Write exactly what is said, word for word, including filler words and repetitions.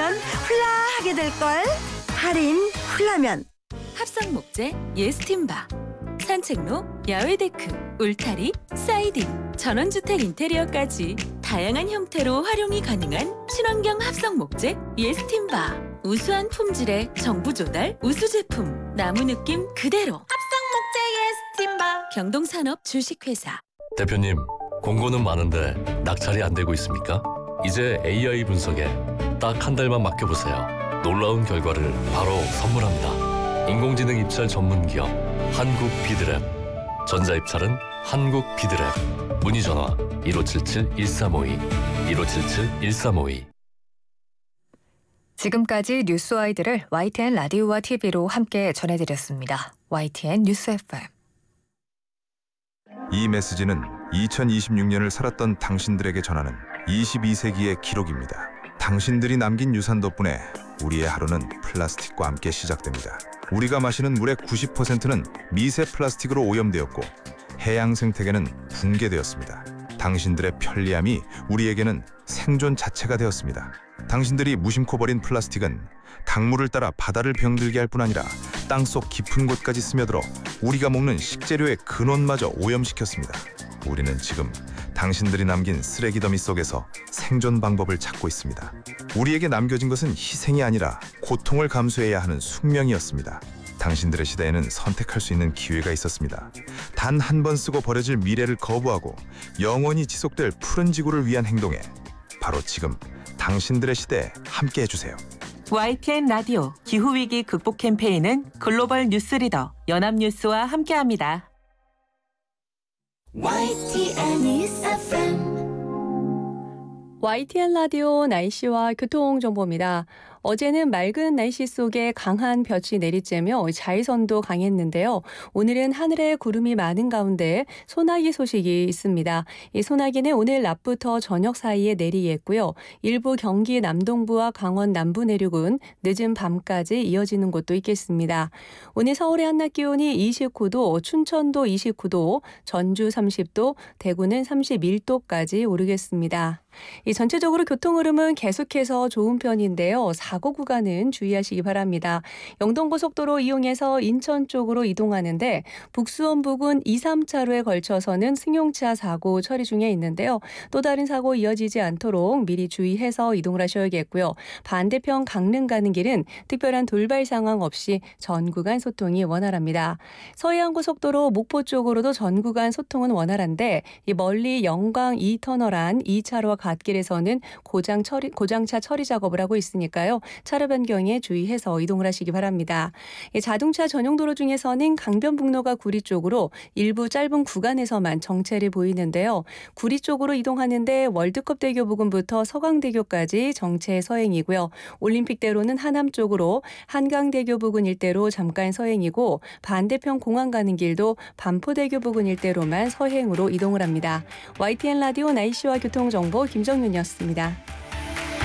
가면 훌라하게 될걸. 할인 훌라면. 합성목재 예스팀바, 산책로, 야외데크, 울타리, 사이딩, 전원주택 인테리어까지 다양한 형태로 활용이 가능한 친환경 합성목재 예스팀바. 우수한 품질의 정부 조달 우수 제품, 나무 느낌 그대로. 합성목재 예스팀바. 경동산업 주식회사. 대표님, 공고는 많은데 낙찰이 안 되고 있습니까? 이제 에이아이 분석에 딱 한 달만 맡겨보세요. 놀라운 결과를 바로 선물합니다. 인공지능 입찰 전문 기업 한국 비드랩. 전자입찰은 한국 비드랩. 문의 전화 일오칠칠 일삼오이 일오칠칠 일삼오이. 지금까지 뉴스와이드를 와이티엔 라디오와 티비로 함께 전해드렸습니다. 와이티엔 뉴스 에프엠. 이 메시지는 이천이십육 년을 살았던 당신들에게 전하는 이십이 세기의 기록입니다. 당신들이 남긴 유산 덕분에 우리의 하루는 플라스틱과 함께 시작됩니다. 우리가 마시는 물의 구십 퍼센트는 미세 플라스틱으로 오염되었고 해양 생태계는 붕괴되었습니다. 당신들의 편리함이 우리에게는 생존 자체가 되었습니다. 당신들이 무심코 버린 플라스틱은 강물을 따라 바다를 병들게 할 뿐 아니라 땅속 깊은 곳까지 스며들어 우리가 먹는 식재료의 근원마저 오염시켰습니다. 우리는 지금 당신들이 남긴 쓰레기 더미 속에서 생존 방법을 찾고 있습니다. 우리에게 남겨진 것은 희생이 아니라 고통을 감수해야 하는 숙명이었습니다. 당신들의 시대에는 선택할 수 있는 기회가 있었습니다. 단 한 번 쓰고 버려질 미래를 거부하고 영원히 지속될 푸른 지구를 위한 행동에 바로 지금 당신들의 시대에 함께 해주세요. 와이티엔 라디오 기후위기 극복 캠페인은 글로벌 뉴스리더 연합뉴스와 함께합니다. 와이티엔 뉴스 에프엠. 와이티엔 라디오 날씨와 교통정보입니다. 어제는 맑은 날씨 속에 강한 볕이 내리쬐며 자외선도 강했는데요. 오늘은 하늘에 구름이 많은 가운데 소나기 소식이 있습니다. 이 소나기는 오늘 낮부터 저녁 사이에 내리겠고요. 일부 경기 남동부와 강원 남부 내륙은 늦은 밤까지 이어지는 곳도 있겠습니다. 오늘 서울의 한낮 기온이 이십구 도, 춘천도 이십구 도, 전주 삼십 도, 대구는 삼십일 도까지 오르겠습니다. 이 전체적으로 교통 흐름은 계속해서 좋은 편인데요. 사고 구간은 주의하시기 바랍니다. 영동고속도로 이용해서 인천 쪽으로 이동하는데 북수원 부근 이, 삼 차로에 걸쳐서는 승용차 사고 처리 중에 있는데요. 또 다른 사고 이어지지 않도록 미리 주의해서 이동을 하셔야겠고요. 반대편 강릉 가는 길은 특별한 돌발 상황 없이 전 구간 소통이 원활합니다. 서해안고속도로 목포 쪽으로도 전 구간 소통은 원활한데 이 멀리 영광 이 터널 안 이 차로와 갓길에서는 고장 처리, 고장차 처리 작업을 하고 있으니까요. 차로 변경에 주의해서 이동을 하시기 바랍니다. 자동차 전용 도로 중에서는 강변북로가 구리 쪽으로 일부 짧은 구간에서만 정체를 보이는데요. 구리 쪽으로 이동하는데 월드컵대교 부근부터 서강대교까지 정체 서행이고요. 올림픽대로는 하남 쪽으로 한강대교 부근 일대로 잠깐 서행이고 반대편 공항 가는 길도 반포대교 부근 일대로만 서행으로 이동을 합니다. 와이티엔 라디오 날씨와 교통정보 김정윤이었습니다.